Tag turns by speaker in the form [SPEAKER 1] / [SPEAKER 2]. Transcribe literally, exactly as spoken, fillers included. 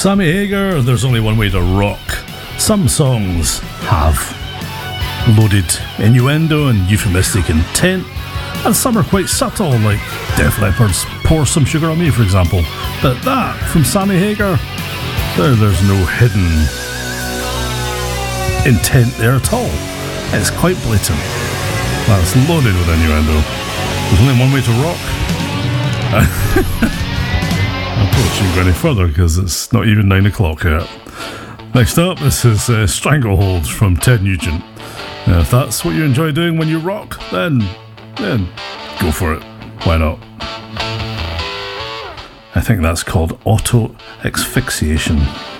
[SPEAKER 1] Sammy Hagar, There's Only One Way to Rock. Some songs have loaded innuendo and euphemistic intent, and some are quite subtle, like Def Leppard's Pour Some Sugar on Me, for example. But that, from Sammy Hagar, there, there's no hidden intent there at all. It's quite blatant. That's loaded with innuendo. There's only one way to rock. I probably shouldn't go any further because it's not even nine o'clock yet. Next up, this is uh, Stranglehold from Ted Nugent. Uh, if that's what you enjoy doing when you rock, then, then go for it. Why not? I think that's called auto asphyxiation.